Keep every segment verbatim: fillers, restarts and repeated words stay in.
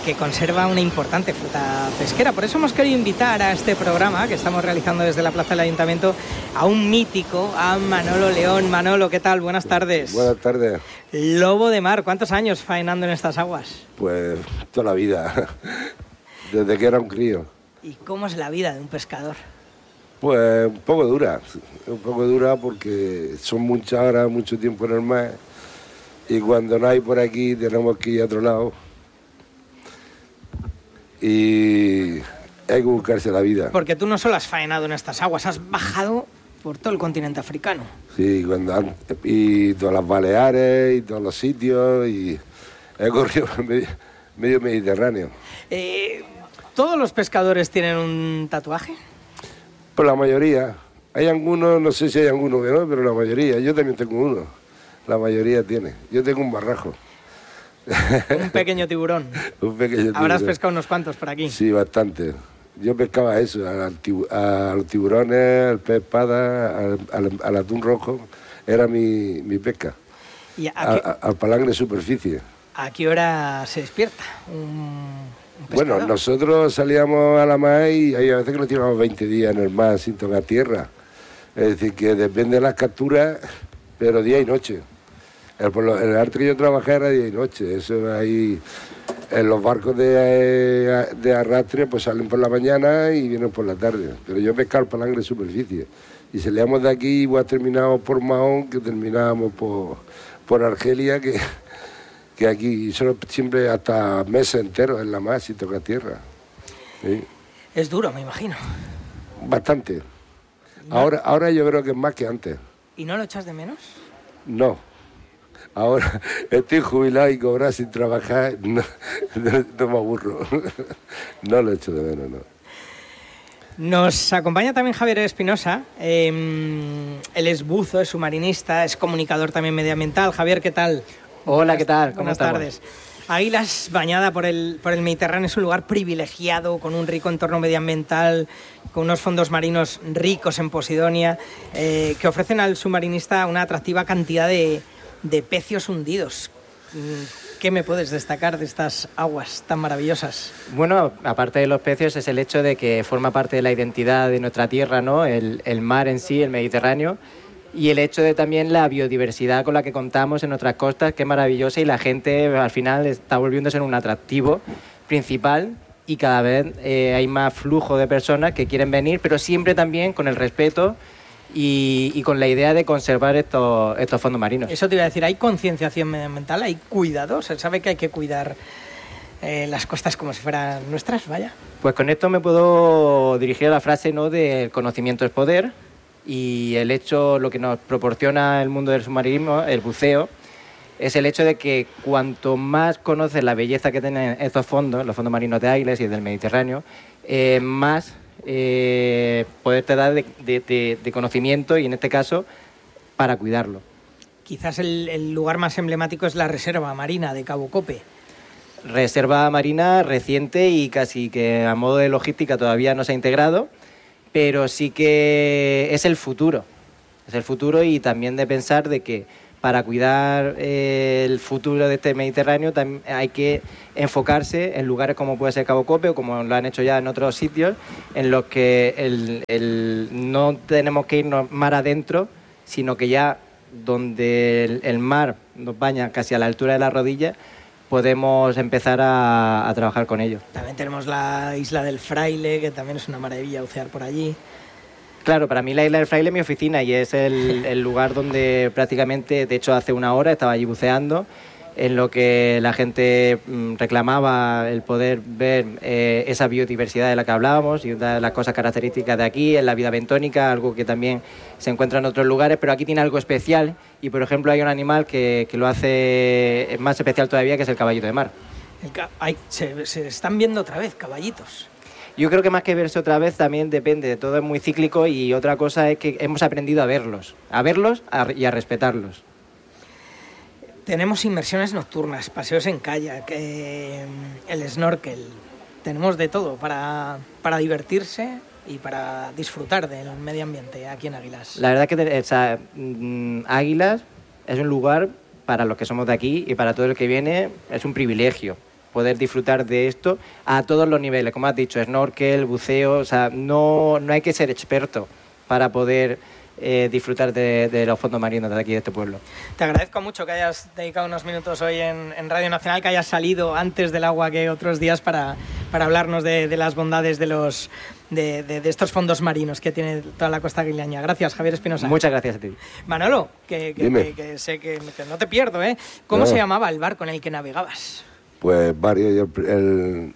que conserva una importante flota pesquera. Por eso hemos querido invitar a este programa que estamos realizando desde la Plaza del Ayuntamiento a un mítico, a Manolo León. Manolo, ¿qué tal? Buenas tardes. Buenas tardes. Lobo de mar, ¿cuántos años faenando en estas aguas? Pues toda la vida, desde que era un crío. ¿Y cómo es la vida de un pescador? Pues un poco dura, un poco dura porque son muchas horas, mucho tiempo en el mar y cuando no hay por aquí tenemos que ir a otro lado y hay que buscarse la vida. Porque tú no solo has faenado en estas aguas, has bajado por todo el continente africano. Sí, cuando, y todas las Baleares y todos los sitios y he corrido medio, medio Mediterráneo. Eh, ¿Todos los pescadores tienen un tatuaje? Pues la mayoría. Hay algunos, no sé si hay alguno que no, pero la mayoría. Yo también tengo uno. La mayoría tiene. Yo tengo un barrajo. Un pequeño tiburón. Un pequeño tiburón. ¿Habrás pescado unos cuantos por aquí? Sí, bastante. Yo pescaba eso, al tibu a los tiburones, al pez espada, al, al, al atún rojo. Era mi, mi pesca. ¿Y a a, qué, a, al palangre de superficie. ¿A qué hora se despierta un, un pescador? Bueno, nosotros salíamos a la mar y hay a veces que nos tiramos veinte días en el mar sin tocar tierra. Es decir, que depende de las capturas, pero día y noche. El, el arte que yo trabajé era día y noche. Eso ahí, en los barcos de, de arrastre pues salen por la mañana y vienen por la tarde. Pero yo pescaba el palangre de superficie. Y salíamos de aquí igual terminábamos por Mahón que terminábamos por, por Argelia, que... que aquí solo siempre hasta meses enteros en la mar sin tocar tierra. ¿Sí? Es duro, me imagino. Bastante. ¿No? Ahora, ahora yo creo que es más que antes. ¿Y no lo echas de menos? No. Ahora estoy jubilado y cobrar sin trabajar, no, no, no me aburro. No lo echo de menos, no. Nos acompaña también Javier Espinosa. Eh, él es buzo, es submarinista, es comunicador también medioambiental. Javier, ¿qué tal? Hola, ¿qué tal? ¿Cómo Buenas estamos? tardes. Águilas, bañada por el, por el Mediterráneo, es un lugar privilegiado, con un rico entorno medioambiental, con unos fondos marinos ricos en Posidonia, eh, que ofrecen al submarinista una atractiva cantidad de, de pecios hundidos. ¿Qué me puedes destacar de estas aguas tan maravillosas? Bueno, aparte de los pecios, es el hecho de que forma parte de la identidad de nuestra tierra, ¿no? El, el mar en sí, el Mediterráneo. Y el hecho de también la biodiversidad con la que contamos en nuestras costas, que es maravillosa, y la gente al final está volviéndose en un atractivo principal y cada vez eh, hay más flujo de personas que quieren venir, pero siempre también con el respeto y, y con la idea de conservar estos, estos fondos marinos. Eso te iba a decir, ¿hay concienciación medioambiental? ¿Hay cuidado? ¿Se sabe que hay que cuidar eh, las costas como si fueran nuestras? Vaya. Pues con esto me puedo dirigir a la frase, ¿no?, de el conocimiento es poder. Y el hecho, lo que nos proporciona el mundo del submarinismo, el buceo, es el hecho de que cuanto más conoces la belleza que tienen estos fondos, los fondos marinos de Águilas y del Mediterráneo, eh, más eh, poder te da de, de, de, de conocimiento y, en este caso, para cuidarlo. Quizás el, el lugar más emblemático es la reserva marina de Cabo Cope. Reserva marina reciente y casi que a modo de logística todavía no se ha integrado, pero sí que es el futuro, es el futuro y también de pensar de que para cuidar eh, el futuro de este Mediterráneo también hay que enfocarse en lugares como puede ser Cabo Cope o como lo han hecho ya en otros sitios, en los que el, el, no tenemos que irnos mar adentro, sino que ya donde el, el mar nos baña casi a la altura de la rodilla, podemos empezar a, a trabajar con ello. También tenemos la isla del Fraile, que también es una maravilla bucear por allí. Claro, para mí la isla del Fraile es mi oficina y es el, el lugar donde prácticamente, de hecho hace una hora estaba allí buceando, en lo que la gente reclamaba el poder ver eh, esa biodiversidad de la que hablábamos, y una de las cosas características de aquí es la vida bentónica, algo que también se encuentra en otros lugares, pero aquí tiene algo especial y, por ejemplo, hay un animal que, que lo hace más especial todavía, que es el caballito de mar. El ca Ay, se, se están viendo otra vez caballitos. Yo creo que más que verse otra vez también depende, de todo es muy cíclico y otra cosa es que hemos aprendido a verlos, a verlos a, y a respetarlos. Tenemos inmersiones nocturnas, paseos en kayak, eh, el snorkel. Tenemos de todo para, para divertirse y para disfrutar del medio ambiente aquí en Águilas. La verdad que o sea, Águilas es un lugar para los que somos de aquí y para todo el que viene es un privilegio poder disfrutar de esto a todos los niveles, como has dicho, snorkel, buceo, o sea, no, no hay que ser experto para poder eh, disfrutar de, de los fondos marinos de aquí, de este pueblo. Te agradezco mucho que hayas dedicado unos minutos hoy en, en Radio Nacional, que hayas salido antes del agua que otros días para, para hablarnos de, de las bondades de los... De, de, de estos fondos marinos que tiene toda la costa aguileña. Gracias, Javier Espinosa. Muchas gracias a ti. Manolo, que, que, que, que sé que, que no te pierdo, ¿eh? ¿Cómo no. se llamaba el barco en el que navegabas? Pues varios. El, el,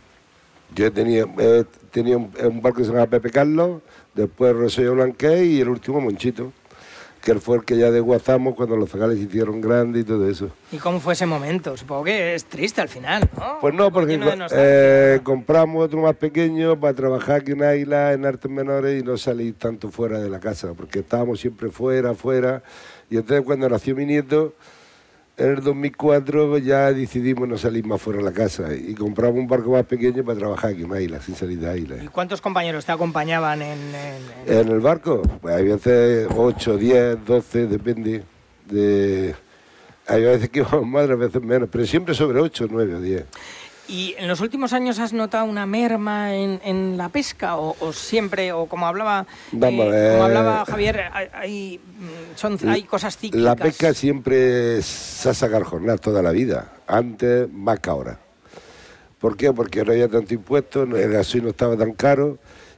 yo tenía, eh, tenía un, un barco que se llamaba Pepe Carlos, después Rosello Blanquet y el último Monchito, que fue el que ya desguazamos cuando los zagales se hicieron grandes y todo eso. ¿Y cómo fue ese momento? Supongo que es triste al final, ¿no? Pues no, porque eh, compramos otro más pequeño para trabajar aquí en Águila, en artes menores, y no salir tanto fuera de la casa, porque estábamos siempre fuera, fuera. Y entonces cuando nació mi nieto, en el dos mil cuatro ya decidimos no salir más fuera de la casa y compramos un barco más pequeño para trabajar aquí en Águila, sin salir de Águila. ¿Y cuántos compañeros te acompañaban en, en, en... en el barco? Pues hay veces ocho, diez, doce, depende. De... Hay veces que íbamos más, a veces menos, pero siempre sobre ocho, nueve o diez. ¿Y en los últimos años has notado una merma en, en la pesca o, o siempre, o como hablaba, Vamos, eh, como eh, hablaba Javier, hay, hay, son, hay cosas cíclicas? La pesca siempre se ha sacado jornal toda la vida, antes más que ahora. ¿Por qué? Porque no había tanto impuesto, el gasoil no estaba tan caro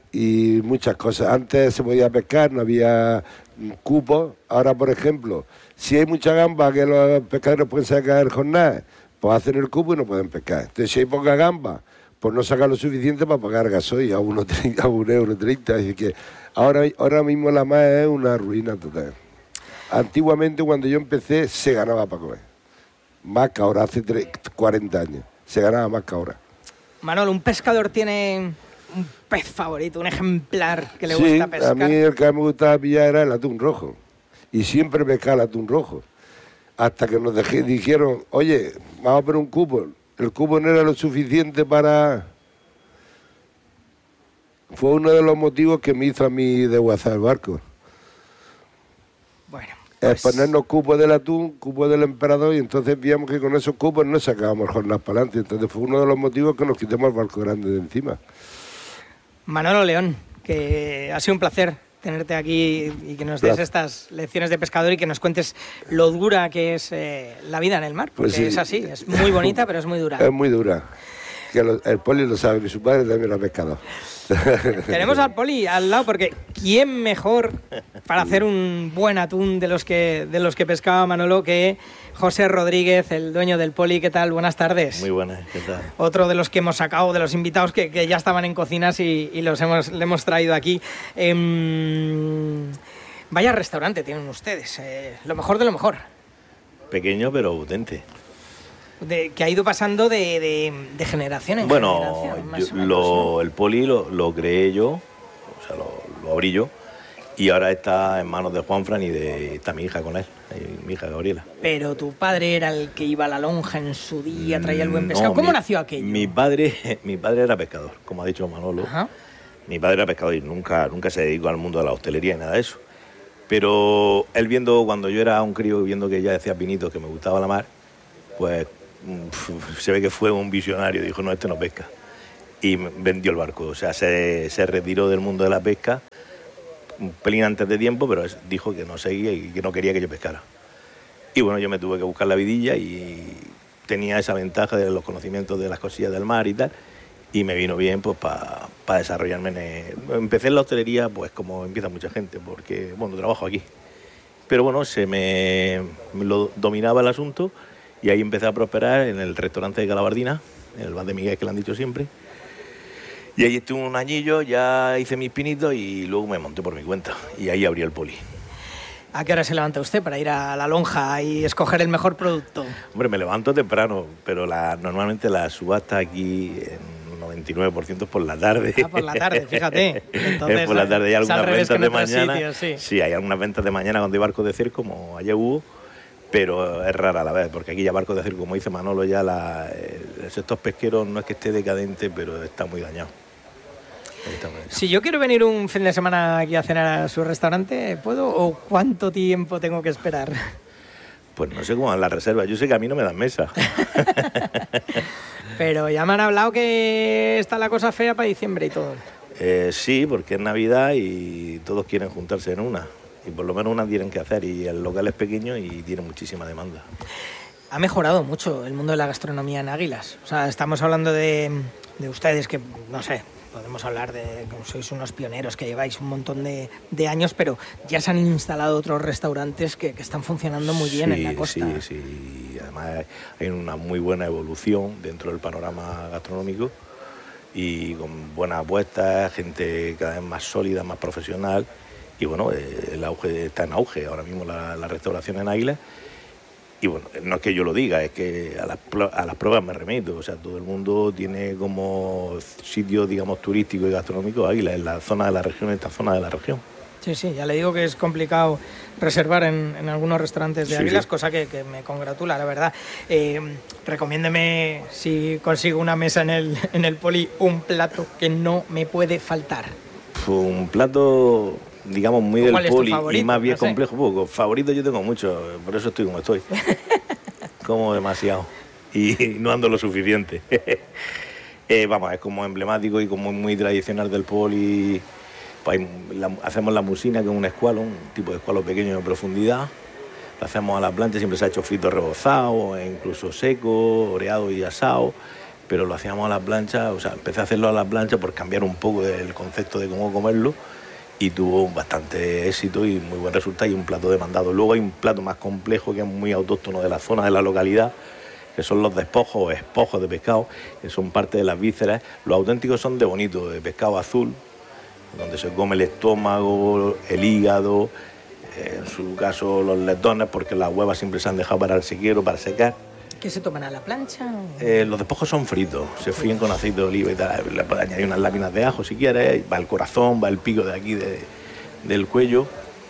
y muchas cosas. Antes se podía pescar, no había cupos. Ahora, por ejemplo, si hay mucha gamba que los pescadores pueden sacar jornal, pues hacen el cupo y no pueden pescar. Entonces, si hay poca gamba, pues no sacan lo suficiente para pagar gasoil a uno a un euro treinta. Así que ahora, ahora mismo la mar es una ruina total. Antiguamente, cuando yo empecé, se ganaba para comer. Más que ahora, hace cuarenta años. Se ganaba más que ahora. Manolo, ¿un pescador tiene un pez favorito, un ejemplar que le sí, gusta pescar? A mí el que me gustaba pillar era el atún rojo. Y siempre pescaba el atún rojo. Hasta que nos dejé, dijeron, oye, vamos a poner un cupo. El cupo no era lo suficiente para... Fue uno de los motivos que me hizo a mí desguazar el barco. Bueno, pues... Es ponernos cupos del atún, cupos del emperador, y entonces veíamos que con esos cupos no sacábamos jornadas para adelante. Entonces fue uno de los motivos que nos quitamos el barco grande de encima. Manolo León, que ha sido un placer tenerte aquí y que nos des estas lecciones de pescador y que nos cuentes lo dura que es eh, la vida en el mar, porque pues sí, es así, es muy bonita, pero es muy dura. Es muy dura. Que lo, el Poli lo sabe, que su padre también era pescador. Tenemos al Poli al lado, porque ¿quién mejor para hacer un buen atún de los que, de los que pescaba Manolo que José Rodríguez, el dueño del Poli? ¿Qué tal? Buenas tardes. Muy buenas, ¿qué tal? Otro de los que hemos sacado, de los invitados que, que ya estaban en cocinas y, y los hemos, le hemos traído aquí. Eh, vaya restaurante tienen ustedes, eh, lo mejor de lo mejor. Pequeño pero potente. De, que ha ido pasando de, de, de generación en bueno, generación. Bueno, lo, el Poli lo, lo creé yo, o sea, lo, lo abrí yo, y ahora está en manos de Juanfran y de, está mi hija con él, mi hija Gabriela. Pero tu padre era el que iba a la lonja en su día, traía el buen pescado. No, ¿Cómo mi, nació aquello? Mi padre, mi padre era pescador, como ha dicho Manolo. Ajá. Mi padre era pescador y nunca, nunca se dedicó al mundo de la hostelería ni nada de eso. Pero él viendo, cuando yo era un crío, viendo que ya decía Pinitos que me gustaba la mar, pues se ve que fue un visionario, dijo, no, este no pesca. Y vendió el barco, o sea, se, se retiró del mundo de la pesca un pelín antes de tiempo, pero dijo que no seguía y que no quería que yo pescara. Y bueno, yo me tuve que buscar la vidilla y tenía esa ventaja de los conocimientos de las cosillas del mar y tal, y me vino bien pues para pa desarrollarme en el... Empecé en la hostelería pues como empieza mucha gente, porque, bueno, trabajo aquí. Pero bueno, se me, me lo dominaba el asunto. Y ahí empecé a prosperar en el restaurante de Calabardina, en el bar de Miguel, que lo han dicho siempre. Y ahí estuve un añillo, ya hice mis pinitos y luego me monté por mi cuenta. Y ahí abrí el Poli. ¿A qué hora se levanta usted para ir a la lonja y escoger el mejor producto? Hombre, me levanto temprano, pero la, normalmente la subasta aquí en noventa y nueve por ciento es por la tarde. Ah, por la tarde, fíjate. Entonces, es por la tarde. Hay algunas ventas de mañana. Sitios, sí. sí, hay algunas ventas de mañana cuando hay barcos de circo, como ayer hubo. Pero es rara a la vez, porque aquí ya barcos de circo, como dice Manolo, ya la, el sector pesquero no es que esté decadente, pero está muy dañado. Está muy dañado. Si yo quiero venir un fin de semana aquí a cenar a su restaurante, ¿puedo? ¿O cuánto tiempo tengo que esperar? Pues no sé cómo van las reservas, yo sé que a mí no me dan mesa. Pero ya me han hablado que está la cosa fea para diciembre y todo. Eh, sí, porque es Navidad y todos quieren juntarse en una. Y por lo menos una tienen que hacer. Y el local es pequeño y tiene muchísima demanda. Ha mejorado mucho el mundo de la gastronomía en Águilas. O sea, estamos hablando de, de ustedes que, no sé, podemos hablar de que sois unos pioneros, que lleváis un montón de, de años, pero ya se han instalado otros restaurantes que, que están funcionando muy bien sí, en la costa. Sí, sí. Además hay una muy buena evolución dentro del panorama gastronómico y con buenas apuestas, gente cada vez más sólida, más profesional. Y bueno, el auge está en auge ahora mismo la, la restauración en Águilas. Y bueno, no es que yo lo diga, es que a las, a las pruebas me remito. O sea, todo el mundo tiene como sitio, digamos, turístico y gastronómico Águilas, en la zona de la región, en esta zona de la región. Sí, sí, ya le digo que es complicado reservar en, en algunos restaurantes de sí, Águilas, sí. cosa que, que me congratula, la verdad. Eh, recomiéndeme, si consigo una mesa en el, en el Poli, un plato que no me puede faltar. Un plato, digamos, muy del Poli y más bien no sé. complejo. Poco. Favorito yo tengo mucho, por eso estoy como estoy. Como demasiado. Y no ando lo suficiente. eh, vamos, es como emblemático y como muy tradicional del Poli. Pues la, hacemos la musina, que es un escualo, un tipo de escualo pequeño de profundidad. Lo hacemos a la plancha, siempre se ha hecho frito rebozado, e incluso seco, oreado y asado. Pero lo hacíamos a la plancha, o sea, empecé a hacerlo a la plancha por cambiar un poco el concepto de cómo comerlo y tuvo bastante éxito y muy buen resultado y un plato demandado. Luego hay un plato más complejo que es muy autóctono de la zona, de la localidad, que son los despojos o espojos de pescado, que son parte de las vísceras. Los auténticos son de bonito, de pescado azul, donde se come el estómago, el hígado, eh, en su caso los letones, porque las huevas siempre se han dejado para el sequero, para secar. ¿Qué se toman a la plancha? Eh, los despojos son fritos, se fríen con aceite de oliva y tal. Le puedes añadir unas láminas de ajo si quieres, va el corazón, va el pico de aquí de, del cuello.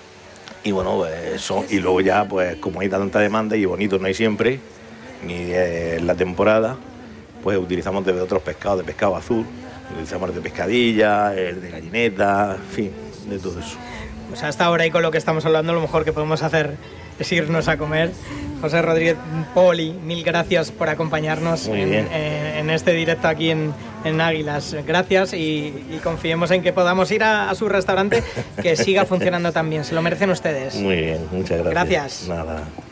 Y bueno, pues son, y luego ya, pues como hay tanta demanda y bonito no hay siempre, ni eh, en la temporada, pues utilizamos de otros pescados, de pescado azul, utilizamos el de pescadilla, el de gallineta, en fin, de todo eso. Pues hasta ahora y con lo que estamos hablando, lo mejor que podemos hacer es irnos a comer. José Rodríguez Poli, mil gracias por acompañarnos en, en, en este directo aquí en, en Águilas. Gracias y, y confiemos en que podamos ir a, a su restaurante, que siga funcionando tan bien. Se lo merecen ustedes. Muy bien, muchas gracias. Gracias. Nada.